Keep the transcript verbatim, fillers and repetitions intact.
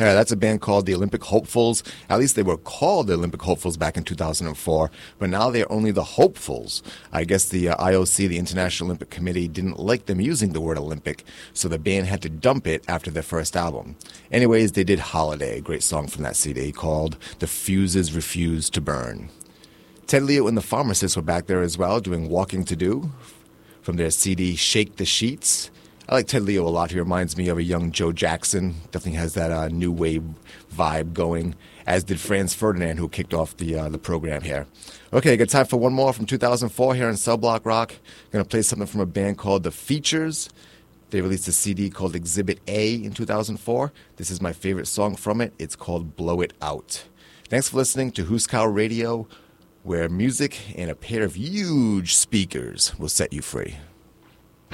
Yeah, that's a band called the Olympic Hopefuls. At least they were called the Olympic Hopefuls back in two thousand four, but now they're only the Hopefuls. I guess the uh, I O C, the International Olympic Committee, didn't like them using the word Olympic, so the band had to dump it after their first album. Anyways, they did Holiday, a great song from that C D called The Fuses Refuse to Burn. Ted Leo and the Pharmacists were back there as well, doing Walking to Do from their C D Shake the Sheets. I like Ted Leo a lot. He reminds me of a young Joe Jackson. Definitely has that uh, new wave vibe going, as did Franz Ferdinand, who kicked off the uh, the program here. Okay, got time for one more from two thousand four here in Cell Block Rock. Going to play something from a band called The Features. They released a C D called Exhibit A in two thousand four. This is my favorite song from it. It's called Blow It Out. Thanks for listening to Huskow Radio, where music and a pair of huge speakers will set you free.